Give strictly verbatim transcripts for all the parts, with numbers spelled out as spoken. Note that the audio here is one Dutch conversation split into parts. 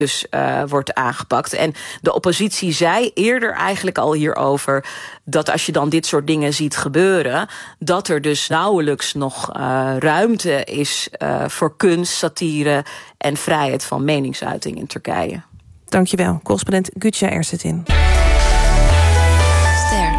dus uh, wordt aangepakt. En de oppositie zei eerder eigenlijk al hierover dat als je dan dit soort dingen ziet gebeuren, dat er dus nauwelijks nog uh, ruimte is uh, voor kunst, satire en vrijheid van meningsuiting in Turkije. Dankjewel, correspondent Gülce Ersetin. Ster.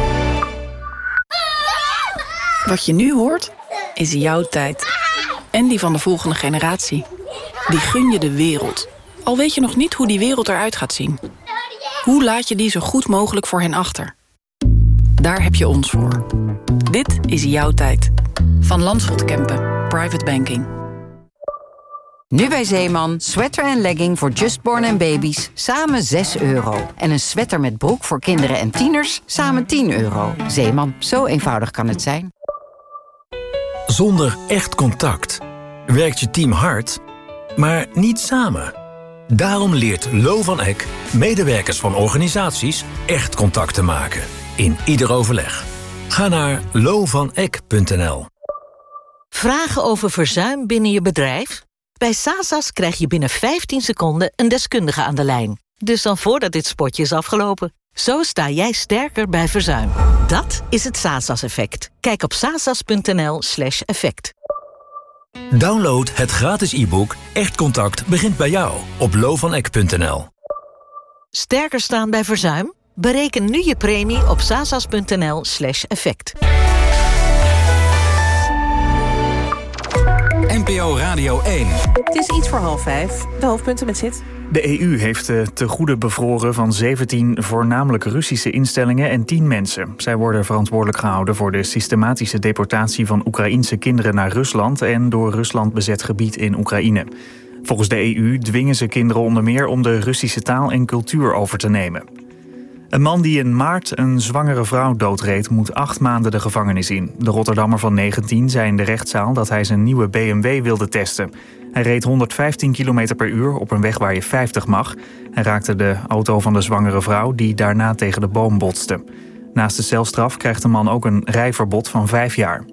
Wat je nu hoort, is jouw tijd. En die van de volgende generatie. Die gun je de wereld. Al weet je nog niet hoe die wereld eruit gaat zien. Hoe laat je die zo goed mogelijk voor hen achter? Daar heb je ons voor. Dit is jouw tijd. Van Landschot Kempen. Private Banking. Nu bij Zeeman, sweater en legging voor justborn en baby's, samen zes euro. En een sweater met broek voor kinderen en tieners, samen tien euro. Zeeman, zo eenvoudig kan het zijn. Zonder echt contact werkt je team hard, maar niet samen. Daarom leert Lo van Eck medewerkers van organisaties echt contact te maken. In ieder overleg. Ga naar lo van eck punt n l. Vragen over verzuim binnen je bedrijf? Bij Sasas krijg je binnen vijftien seconden een deskundige aan de lijn. Dus dan voordat dit spotje is afgelopen. Zo sta jij sterker bij verzuim. Dat is het Sasas-effect. Kijk op sasas punt n l slash effect. Download het gratis e-book Echt Contact begint bij jou op lo van eck punt n l. Sterker staan bij verzuim? Bereken nu je premie op sasas punt n l slash effect. N P O Radio één. Het is iets voor half vijf. De hoofdpunten met Zit. De E U heeft de tegoeden bevroren van zeventien voornamelijk Russische instellingen en tien mensen. Zij worden verantwoordelijk gehouden voor de systematische deportatie van Oekraïense kinderen naar Rusland en door Rusland bezet gebied in Oekraïne. Volgens de E U dwingen ze kinderen onder meer om de Russische taal en cultuur over te nemen. Een man die in maart een zwangere vrouw doodreed moet acht maanden de gevangenis in. De Rotterdammer van negentien zei in de rechtszaal dat hij zijn nieuwe B M W wilde testen. Hij reed honderdvijftien kilometer per uur op een weg waar je vijftig mag. Hij raakte de auto van de zwangere vrouw die daarna tegen de boom botste. Naast de celstraf krijgt de man ook een rijverbod van vijf jaar.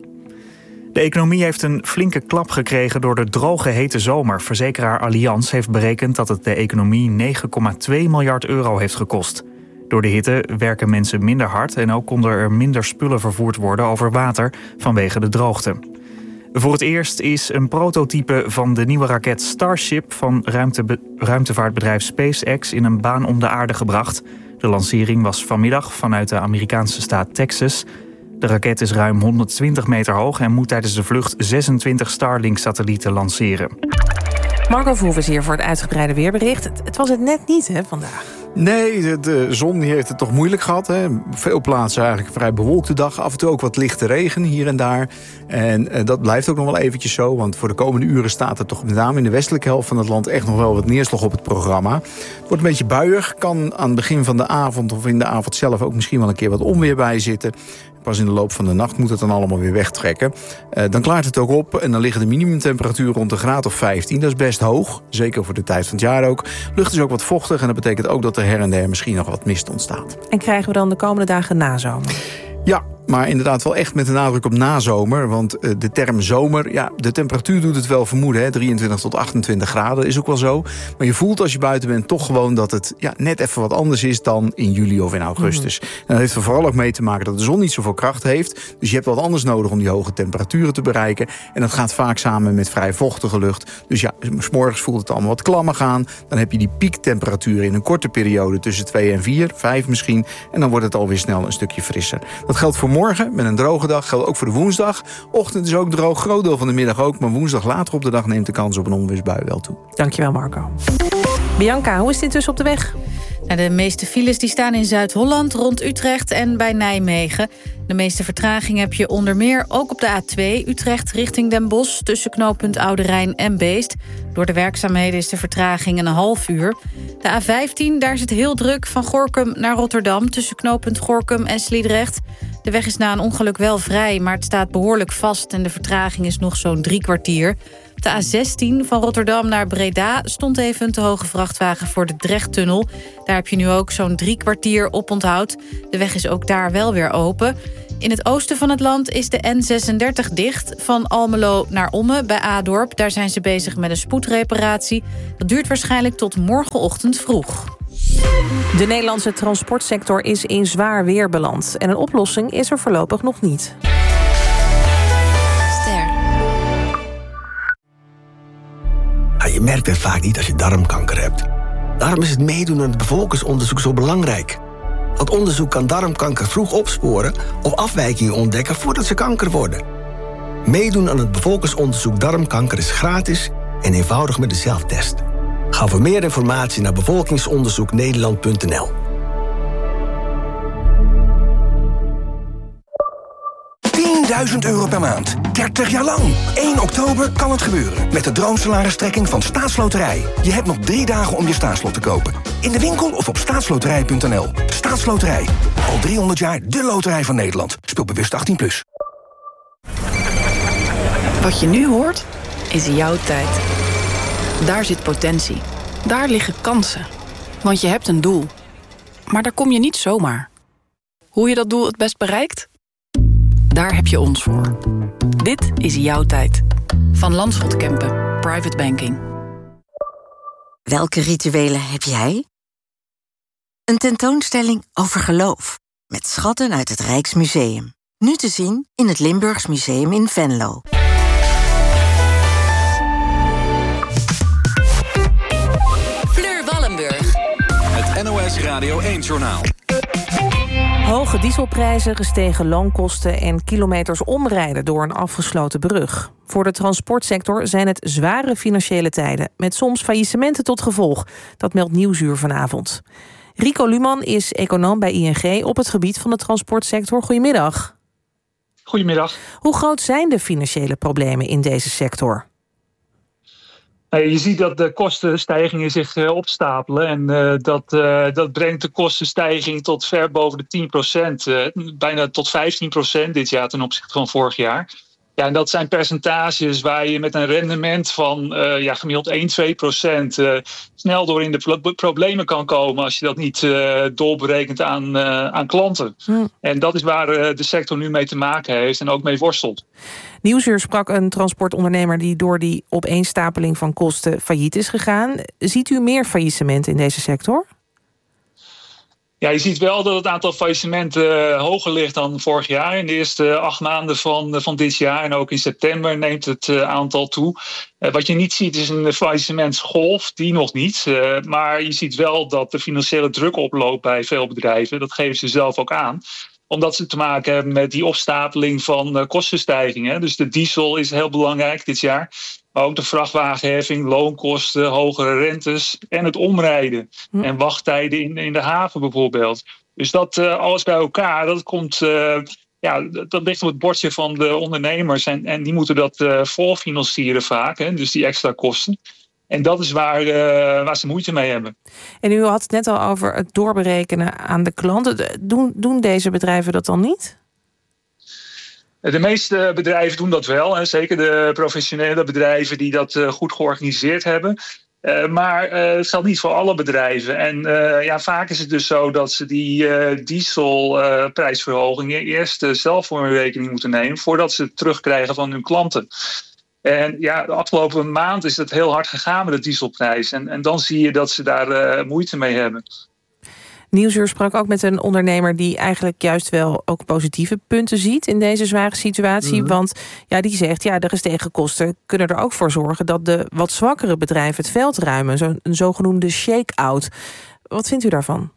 De economie heeft een flinke klap gekregen door de droge hete zomer. Verzekeraar Allianz heeft berekend dat het de economie negen komma twee miljard euro heeft gekost. Door de hitte werken mensen minder hard en ook konden er minder spullen vervoerd worden over water vanwege de droogte. Voor het eerst is een prototype van de nieuwe raket Starship van ruimte, ruimtevaartbedrijf SpaceX in een baan om de aarde gebracht. De lancering was vanmiddag vanuit de Amerikaanse staat Texas. De raket is ruim honderdtwintig meter hoog en moet tijdens de vlucht zesentwintig Starlink-satellieten lanceren. Marco Verhoeven is hier voor het uitgebreide weerbericht. Het, het was het net niet, hè, vandaag. Nee, de zon die heeft het toch moeilijk gehad. Hè. Veel plaatsen eigenlijk een vrij bewolkte dag. Af en toe ook wat lichte regen hier en daar. En eh, dat blijft ook nog wel eventjes zo. Want voor de komende uren staat er toch met name in de westelijke helft van het land echt nog wel wat neerslag op het programma. Het wordt een beetje buiig. Kan aan het begin van de avond of in de avond zelf ook misschien wel een keer wat onweer bij zitten. Pas in de loop van de nacht moet het dan allemaal weer wegtrekken. Uh, dan klaart het ook op en dan liggen de minimumtemperaturen rond een graad of vijftien. Dat is best hoog, zeker voor de tijd van het jaar ook. Lucht is ook wat vochtig en dat betekent ook dat er her en der misschien nog wat mist ontstaat. En krijgen we dan de komende dagen nazomer? Ja, maar inderdaad wel echt met de nadruk op nazomer. Want uh, de term zomer, ja, de temperatuur doet het wel vermoeden. Hè, drieëntwintig tot achtentwintig graden is ook wel zo. Maar je voelt als je buiten bent toch gewoon dat het ja, net even wat anders is dan in juli of in augustus. Mm. En dat heeft er vooral ook mee te maken dat de zon niet zoveel kracht heeft. Dus je hebt wat anders nodig om die hoge temperaturen te bereiken. En dat gaat vaak samen met vrij vochtige lucht. Dus ja, 's morgens voelt het allemaal wat klammig aan. Dan heb je die piektemperatuur in een korte periode tussen twee en vier, vijf misschien. En dan wordt het alweer snel een stukje frisser. Dat geldt voor morgen met een droge dag, geldt ook voor de woensdag. Ochtend is ook droog, groot deel van de middag ook. Maar woensdag later op de dag neemt de kans op een onweersbui wel toe. Dankjewel, Marco. Bianca, hoe is het intussen op de weg? Nou, de meeste files die staan in Zuid-Holland, rond Utrecht en bij Nijmegen. De meeste vertraging heb je onder meer ook op de A twee... Utrecht richting Den Bosch, tussen knooppunt Oude Rijn en Beest. Door de werkzaamheden is de vertraging een half uur. De A vijftien, daar is het heel druk van Gorinchem naar Rotterdam... tussen knooppunt Gorinchem en Sliedrecht. De weg is na een ongeluk wel vrij, maar het staat behoorlijk vast... en de vertraging is nog zo'n drie kwartier. Op de A zestien van Rotterdam naar Breda stond even een te hoge vrachtwagen voor de Drechttunnel. Daar heb je nu ook zo'n drie kwartier op onthoud. De weg is ook daar wel weer open. In het oosten van het land is de N zesendertig dicht. Van Almelo naar Ommen bij Adorp. Daar zijn ze bezig met een spoedreparatie. Dat duurt waarschijnlijk tot morgenochtend vroeg. De Nederlandse transportsector is in zwaar weer beland. En een oplossing is er voorlopig nog niet. Ster. Ja, je merkt het vaak niet als je darmkanker hebt. Daarom is het meedoen aan het bevolkingsonderzoek zo belangrijk. Dat onderzoek kan darmkanker vroeg opsporen of afwijkingen ontdekken voordat ze kanker worden. Meedoen aan het bevolkingsonderzoek darmkanker is gratis en eenvoudig met de zelftest. Ga voor meer informatie naar bevolkingsonderzoek nederland punt n l. tienduizend euro per maand. dertig jaar lang. één oktober kan het gebeuren. Met de droomsalaristrekking van Staatsloterij. Je hebt nog drie dagen om je staatslot te kopen. In de winkel of op staatsloterij punt n l. Staatsloterij. Al driehonderd jaar de loterij van Nederland. Speel bewust achttien plus. Wat je nu hoort, is jouw tijd. Daar zit potentie. Daar liggen kansen. Want je hebt een doel. Maar daar kom je niet zomaar. Hoe je dat doel het best bereikt? Daar heb je ons voor. Dit is jouw tijd. Van Landschot Kempen. Private Banking. Welke rituelen heb jij? Een tentoonstelling over geloof. Met schatten uit het Rijksmuseum. Nu te zien in het Limburgs Museum in Venlo. Fleur Wallenburg. Het N O S Radio één-journaal. Hoge dieselprijzen, gestegen loonkosten en kilometers omrijden door een afgesloten brug. Voor de transportsector zijn het zware financiële tijden, met soms faillissementen tot gevolg. Dat meldt Nieuwsuur vanavond. Rico Luman is econoom bij I N G op het gebied van de transportsector. Goedemiddag. Goedemiddag. Hoe groot zijn de financiële problemen in deze sector? Je ziet dat de kostenstijgingen zich opstapelen. En uh, dat, uh, dat brengt de kostenstijging tot ver boven de tien procent. Uh, bijna tot vijftien procent dit jaar ten opzichte van vorig jaar. Ja, en dat zijn percentages waar je met een rendement van uh, ja, gemiddeld één tot twee procent uh, snel door in de pro- problemen kan komen als je dat niet uh, doorberekent aan, uh, aan klanten. Hm. En dat is waar uh, de sector nu mee te maken heeft en ook mee worstelt. Nieuwsuur sprak een transportondernemer die door die opeenstapeling van kosten failliet is gegaan. Ziet u meer faillissementen in deze sector? Ja, je ziet wel dat het aantal faillissementen hoger ligt dan vorig jaar. In de eerste acht maanden van, van dit jaar en ook in september neemt het aantal toe. Uh, wat je niet ziet is een faillissementsgolf, die nog niet. Uh, maar je ziet wel dat de financiële druk oploopt bij veel bedrijven. Dat geven ze zelf ook aan. Omdat ze te maken hebben met die opstapeling van uh, kostenstijgingen. Dus de diesel is heel belangrijk dit jaar. Maar ook de vrachtwagenheffing, loonkosten, hogere rentes en het omrijden. Hm. En wachttijden in, in de haven bijvoorbeeld. Dus dat uh, alles bij elkaar, dat komt, uh, ja, dat ligt op het bordje van de ondernemers. En, en die moeten dat uh, voorfinancieren vaak, hè, dus die extra kosten. En dat is waar, uh, waar ze moeite mee hebben. En u had het net al over het doorberekenen aan de klanten. Doen, doen deze bedrijven dat dan niet? De meeste bedrijven doen dat wel. Hè. Zeker de professionele bedrijven die dat uh, goed georganiseerd hebben. Uh, maar uh, het geldt niet voor alle bedrijven. En uh, ja, vaak is het dus zo dat ze die uh, dieselprijsverhogingen uh, eerst uh, zelf voor hun rekening moeten nemen voordat ze het terugkrijgen van hun klanten. En ja, de afgelopen maand is het heel hard gegaan met de dieselprijs. En, en dan zie je dat ze daar uh, moeite mee hebben. Nieuwsuur sprak ook met een ondernemer die eigenlijk juist wel ook positieve punten ziet in deze zware situatie. Mm-hmm. Want ja, die zegt, ja, de gestegen kosten kunnen er ook voor zorgen dat de wat zwakkere bedrijven het veld ruimen. Zo, een zogenoemde shake-out. Wat vindt u daarvan?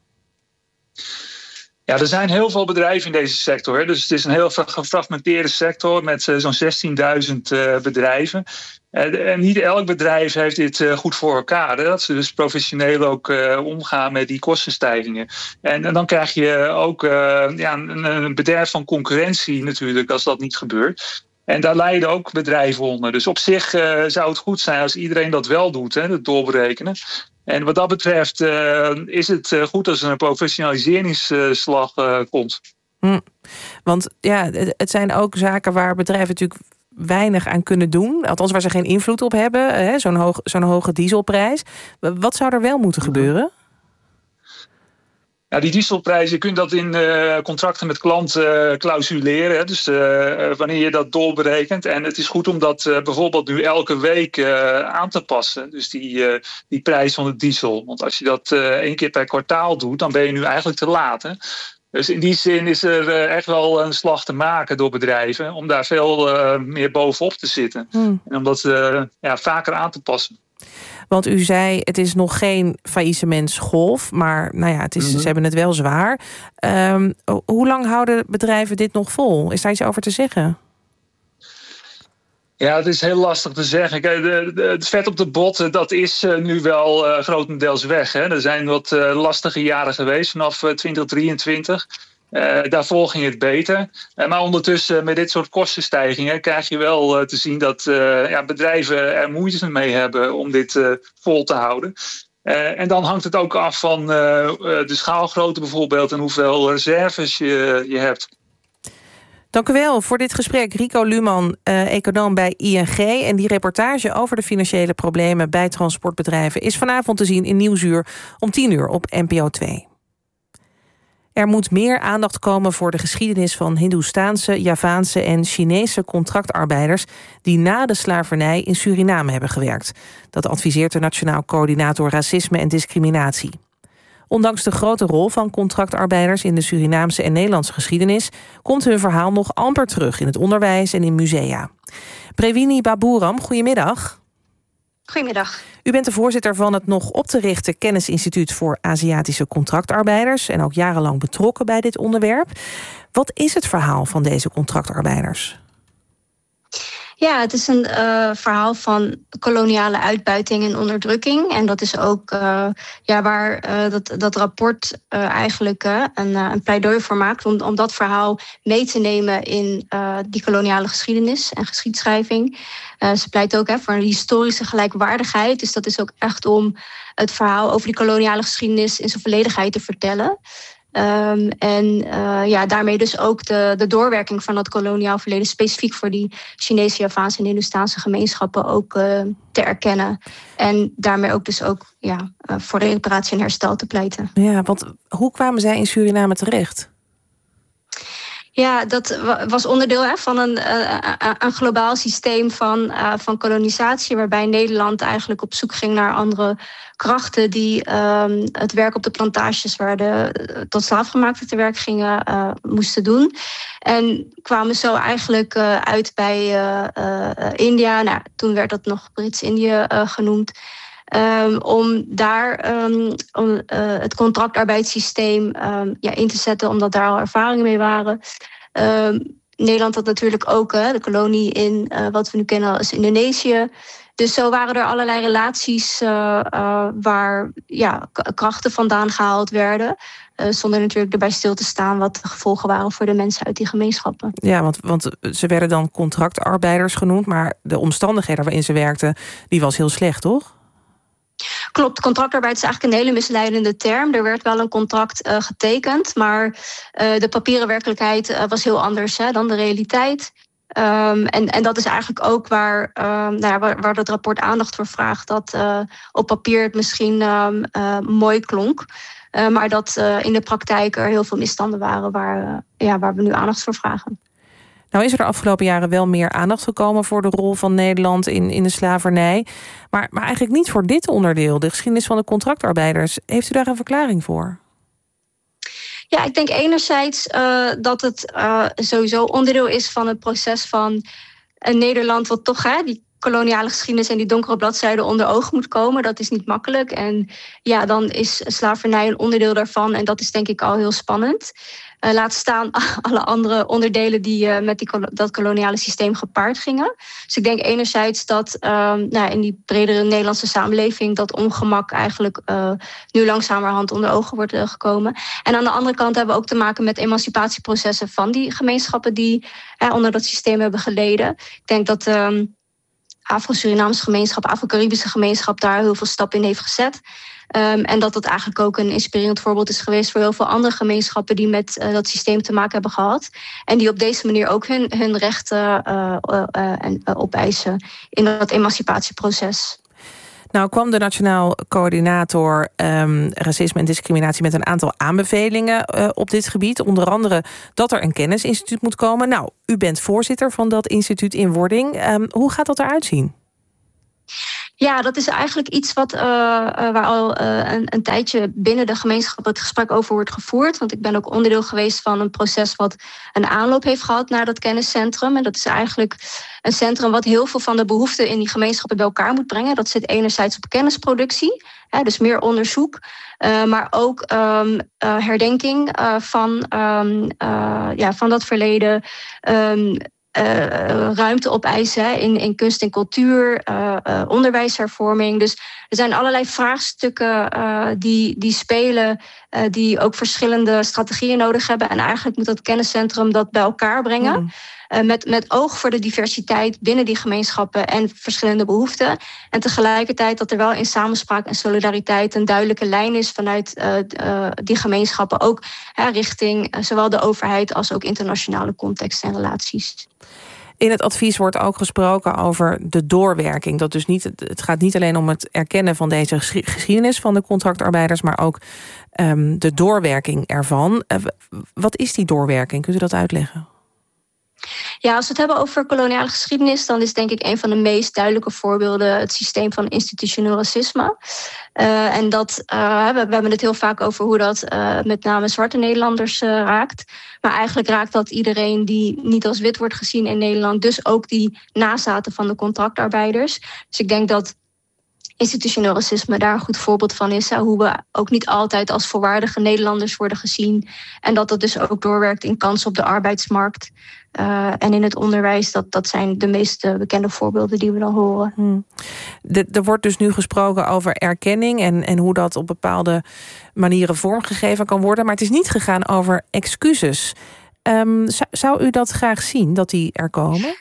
Ja, er zijn heel veel bedrijven in deze sector. Hè. Dus het is een heel gefragmenteerde sector met uh, zo'n zestienduizend uh, bedrijven. Uh, en niet elk bedrijf heeft dit uh, goed voor elkaar. Hè. Dat ze dus professioneel ook uh, omgaan met die kostenstijgingen. En, en dan krijg je ook uh, ja, een, een bederf van concurrentie natuurlijk als dat niet gebeurt. En daar lijden ook bedrijven onder. Dus op zich uh, zou het goed zijn als iedereen dat wel doet, hè, het doorberekenen. En wat dat betreft uh, is het uh, goed als er een professionaliseringsslag uh, komt. Hm. Want ja, het zijn ook zaken waar bedrijven natuurlijk weinig aan kunnen doen. Althans, waar ze geen invloed op hebben. Hè, zo'n, hoog, zo'n hoge dieselprijs. Wat zou er wel moeten gebeuren? Ja, die dieselprijzen, je kunt dat in uh, contracten met klanten uh, clausuleren. Hè, dus uh, wanneer je dat doorberekent. En het is goed om dat uh, bijvoorbeeld nu elke week uh, aan te passen. Dus die, uh, die prijs van de diesel. Want als je dat uh, één keer per kwartaal doet, dan ben je nu eigenlijk te laat. Hè? Dus in die zin is er uh, echt wel een slag te maken door bedrijven. Om daar veel uh, meer bovenop te zitten. Hmm. En om dat uh, ja, vaker aan te passen. Want u zei, het is nog geen faillissementsgolf, maar nou ja, het is, mm-hmm. ze hebben het wel zwaar. Um, hoe lang houden bedrijven dit nog vol? Is daar iets over te zeggen? Ja, het is heel lastig te zeggen. Kijk, de, de, het vet op de botten, dat is uh, nu wel uh, grotendeels weg. Hè. Er zijn wat uh, lastige jaren geweest vanaf uh, twintig drieëntwintig. Uh, daarvoor ging het beter. Uh, maar ondertussen met dit soort kostenstijgingen krijg je wel uh, te zien dat uh, ja, bedrijven er moeite mee hebben om dit uh, vol te houden. Uh, en dan hangt het ook af van uh, de schaalgrootte bijvoorbeeld en hoeveel reserves je, je hebt. Dank u wel voor dit gesprek. Rico Luhman, uh, econoom bij I N G. En die reportage over de financiële problemen bij transportbedrijven is vanavond te zien in Nieuwsuur om tien uur op N P O twee. Er moet meer aandacht komen voor de geschiedenis van Hindoestaanse, Javaanse en Chinese contractarbeiders die na de slavernij in Suriname hebben gewerkt. Dat adviseert de Nationaal Coördinator Racisme en Discriminatie. Ondanks de grote rol van contractarbeiders in de Surinaamse en Nederlandse geschiedenis komt hun verhaal nog amper terug in het onderwijs en in musea. Prewini Baburam, goedemiddag. Goedemiddag. U bent de voorzitter van het nog op te richten Kennisinstituut voor Aziatische Contractarbeiders en ook jarenlang betrokken bij dit onderwerp. Wat is het verhaal van deze contractarbeiders? Ja, het is een uh, verhaal van koloniale uitbuiting en onderdrukking. En dat is ook uh, ja, waar uh, dat, dat rapport uh, eigenlijk uh, een, uh, een pleidooi voor maakt om, om dat verhaal mee te nemen in uh, die koloniale geschiedenis en geschiedschrijving. Uh, ze pleit ook hè, voor een historische gelijkwaardigheid. Dus dat is ook echt om het verhaal over die koloniale geschiedenis in zijn volledigheid te vertellen. Um, en uh, ja, daarmee dus ook de, de doorwerking van dat koloniaal verleden specifiek voor die Chinese, Javaanse en Hindoestaanse gemeenschappen ook uh, te erkennen. En daarmee ook dus ook ja, uh, voor reparatie en herstel te pleiten. Ja, want hoe kwamen zij in Suriname terecht? Ja, dat was onderdeel hè, van een, uh, een globaal systeem van, uh, van kolonisatie, waarbij Nederland eigenlijk op zoek ging naar andere krachten die um, het werk op de plantages waar de uh, tot slaafgemaakten te werk gingen uh, moesten doen. En kwamen zo eigenlijk uh, uit bij uh, uh, India. Nou, toen werd dat nog Brits-Indië uh, genoemd. Um, om daar um, om, uh, het contractarbeidssysteem um, ja, in te zetten, omdat daar al ervaringen mee waren. Um, Nederland had natuurlijk ook uh, de kolonie in uh, wat we nu kennen als Indonesië. Dus zo waren er allerlei relaties uh, uh, waar ja, k- krachten vandaan gehaald werden. Uh, zonder natuurlijk erbij stil te staan wat de gevolgen waren voor de mensen uit die gemeenschappen. Ja, want, want ze werden dan contractarbeiders genoemd, maar de omstandigheden waarin ze werkten, die was heel slecht, toch? Klopt, contractarbeid is eigenlijk een hele misleidende term. Er werd wel een contract uh, getekend, maar uh, de papieren werkelijkheid uh, was heel anders hè, dan de realiteit. Um, en, en dat is eigenlijk ook waar, um, nou ja, waar, waar dat rapport aandacht voor vraagt. Dat uh, op papier het misschien um, uh, mooi klonk. Uh, maar dat uh, in de praktijk er heel veel misstanden waren waar, uh, ja, waar we nu aandacht voor vragen. Nou is er de afgelopen jaren wel meer aandacht gekomen voor de rol van Nederland in, in de slavernij. Maar, maar eigenlijk niet voor dit onderdeel, de geschiedenis van de contractarbeiders. Heeft u daar een verklaring voor? Ja, ik denk enerzijds uh, dat het uh, sowieso onderdeel is van het proces van een Nederland wat toch hè, die koloniale geschiedenis en die donkere bladzijden onder ogen moet komen. Dat is niet makkelijk. En ja, dan is slavernij een onderdeel daarvan. En dat is denk ik al heel spannend. Uh, laat staan alle andere onderdelen die uh, met die, dat koloniale systeem gepaard gingen. Dus ik denk enerzijds dat um, nou, in die bredere Nederlandse samenleving dat ongemak eigenlijk uh, nu langzamerhand onder ogen wordt uh, gekomen. En aan de andere kant hebben we ook te maken met emancipatieprocessen van die gemeenschappen die uh, onder dat systeem hebben geleden. Ik denk dat um, Afro-Surinaamse gemeenschap, Afro-Caribische gemeenschap daar heel veel stappen in heeft gezet. Um, en dat dat eigenlijk ook een inspirerend voorbeeld is geweest voor heel veel andere gemeenschappen die met uh, dat systeem te maken hebben gehad. En die op deze manier ook hun, hun rechten uh, uh, uh, uh, opeisen in dat emancipatieproces. Nou kwam de Nationaal Coördinator um, Racisme en Discriminatie met een aantal aanbevelingen uh, op dit gebied. Onder andere dat er een kennisinstituut moet komen. Nou, u bent voorzitter van dat instituut in wording. Um, hoe gaat dat eruit zien? Ja, dat is eigenlijk iets wat, uh, uh, waar al uh, een, een tijdje binnen de gemeenschap het gesprek over wordt gevoerd. Want ik ben ook onderdeel geweest van een proces wat een aanloop heeft gehad naar dat kenniscentrum. En dat is eigenlijk een centrum wat heel veel van de behoeften in die gemeenschappen bij elkaar moet brengen. Dat zit enerzijds op kennisproductie, hè, dus meer onderzoek. Uh, maar ook um, uh, herdenking uh, van, um, uh, ja, van dat verleden. Um, Uh, ruimte opeisen in, in kunst en cultuur, uh, uh, onderwijshervorming. Dus er zijn allerlei vraagstukken uh, die, die spelen, uh, die ook verschillende strategieën nodig hebben. En eigenlijk moet dat kenniscentrum dat bij elkaar brengen. Mm. Uh, met, met oog voor de diversiteit binnen die gemeenschappen en verschillende behoeften. En tegelijkertijd dat er wel in samenspraak en solidariteit een duidelijke lijn is vanuit uh, uh, die gemeenschappen. Ook uh, richting uh, zowel de overheid als ook internationale context en relaties. In het advies wordt ook gesproken over de doorwerking. Dat dus niet, het gaat niet alleen om het erkennen van deze geschiedenis van de contractarbeiders, maar ook um, de doorwerking ervan. Uh, wat is die doorwerking? Kunt u dat uitleggen? Ja, als we het hebben over koloniale geschiedenis, dan is denk ik een van de meest duidelijke voorbeelden het systeem van institutioneel racisme. Uh, en dat, uh, we, we hebben het heel vaak over hoe dat uh, met name zwarte Nederlanders uh, raakt. Maar eigenlijk raakt dat iedereen die niet als wit wordt gezien in Nederland. Dus ook die nazaten van de contractarbeiders. Dus ik denk dat institutioneel racisme daar een goed voorbeeld van is. Hè, hoe we ook niet altijd als volwaardige Nederlanders worden gezien. En dat dat dus ook doorwerkt in kansen op de arbeidsmarkt. Uh, en in het onderwijs, dat, dat zijn de meest uh, bekende voorbeelden die we dan horen. Hmm. De, er wordt dus nu gesproken over erkenning en, en hoe dat op bepaalde manieren vormgegeven kan worden. Maar het is niet gegaan over excuses. Um, zou, zou u dat graag zien, dat die er komen?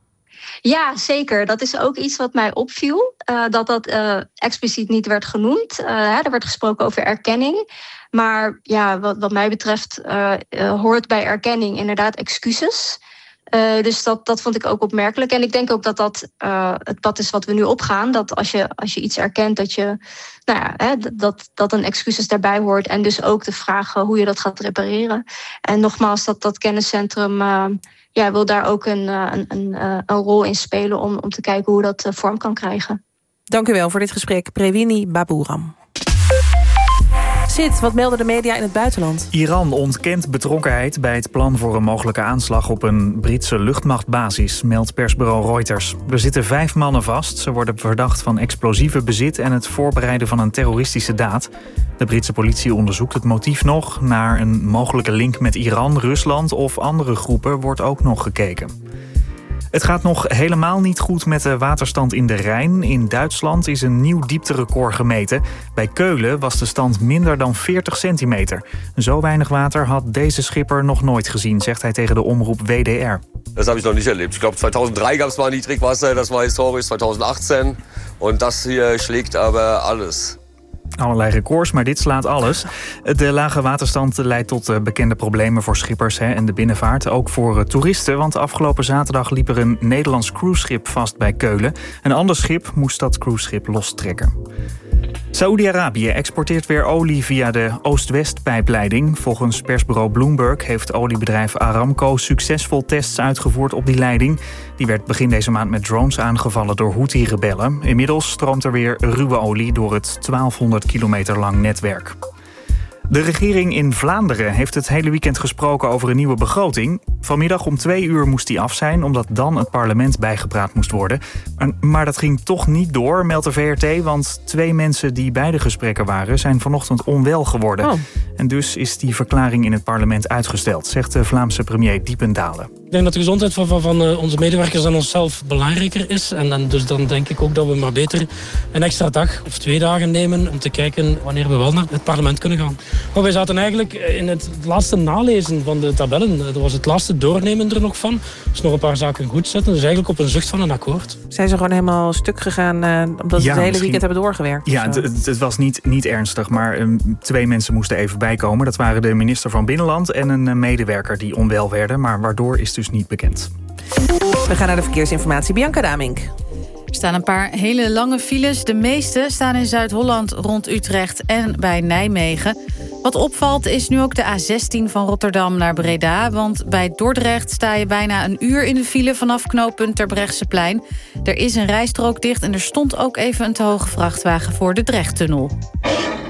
Ja, zeker. Dat is ook iets wat mij opviel. Uh, dat dat uh, expliciet niet werd genoemd. Uh, hè, er werd gesproken over erkenning. Maar ja, wat, wat mij betreft uh, uh, hoort bij erkenning inderdaad excuses. Uh, dus dat, dat vond ik ook opmerkelijk. En ik denk ook dat dat uh, het pad is wat we nu opgaan. Dat als je, als je iets erkent, dat je nou ja, hè, dat, dat een excuses daarbij hoort. En dus ook de vraag uh, hoe je dat gaat repareren. En nogmaals, dat, dat kenniscentrum uh, ja, wil daar ook een, uh, een, een, uh, een rol in spelen om, om te kijken hoe dat uh, vorm kan krijgen. Dank u wel voor dit gesprek, Prewini Baburam. Sid, wat melden de media in het buitenland? Iran ontkent betrokkenheid bij het plan voor een mogelijke aanslag op een Britse luchtmachtbasis, meldt persbureau Reuters. Er zitten vijf mannen vast. Ze worden verdacht van explosieve bezit en het voorbereiden van een terroristische daad. De Britse politie onderzoekt het motief nog. Naar een mogelijke link met Iran, Rusland of andere groepen wordt ook nog gekeken. Het gaat nog helemaal niet goed met de waterstand in de Rijn. In Duitsland is een nieuw diepterecord gemeten. Bij Keulen was de stand minder dan veertig centimeter. Zo weinig water had deze schipper nog nooit gezien, zegt hij tegen de omroep W D R. Dat heb ik nog niet erlebt. Ik glaube tweeduizend gab es mal Niedrigwasser, dat was historisch tweeduizend achttien. En dat hier schlägt aber alles. Allerlei records, maar dit slaat alles. De lage waterstand leidt tot bekende problemen voor schippers hè, en de binnenvaart. Ook voor toeristen, want afgelopen zaterdag liep er een Nederlands cruiseschip vast bij Keulen. Een ander schip moest dat cruiseschip lostrekken. Saoedi-Arabië exporteert weer olie via de Oost-West-pijpleiding. Volgens persbureau Bloomberg heeft oliebedrijf Aramco succesvol tests uitgevoerd op die leiding. Die werd begin deze maand met drones aangevallen door Houthi-rebellen. Inmiddels stroomt er weer ruwe olie door het twaalfhonderd kilometer lang netwerk. De regering in Vlaanderen heeft het hele weekend gesproken over een nieuwe begroting. Vanmiddag om twee uur moest die af zijn, omdat dan het parlement bijgepraat moest worden. Maar dat ging toch niet door, meldt de V R T, want twee mensen die bij de gesprekken waren zijn vanochtend onwel geworden. Oh. En dus is die verklaring in het parlement uitgesteld, zegt de Vlaamse premier Diependalen. Ik denk dat de gezondheid van, van, van onze medewerkers en onszelf belangrijker is. En dan, dus dan denk ik ook dat we maar beter een extra dag of twee dagen nemen om te kijken wanneer we wel naar het parlement kunnen gaan. Maar wij zaten eigenlijk in het laatste nalezen van de tabellen. Dat was het laatste doornemen er nog van. Dus nog een paar zaken goed zetten. Dus eigenlijk op een zucht van een akkoord. Zijn ze gewoon helemaal stuk gegaan uh, omdat ze ja, het hele weekend hebben doorgewerkt? Ja, het, het was niet, niet ernstig, maar um, twee mensen moesten even bijkomen. Dat waren de minister van Binnenland en een uh, medewerker die onwel werden. Maar waardoor is dus niet bekend. We gaan naar de verkeersinformatie. Bianca Damink. Er staan een paar hele lange files. De meeste staan in Zuid-Holland rond Utrecht en bij Nijmegen. Wat opvalt is nu ook de A zestien van Rotterdam naar Breda. Want bij Dordrecht sta je bijna een uur in de file vanaf knooppunt Terbrechtseplein. Er is een rijstrook dicht en er stond ook even een te hoge vrachtwagen voor de Drechttunnel.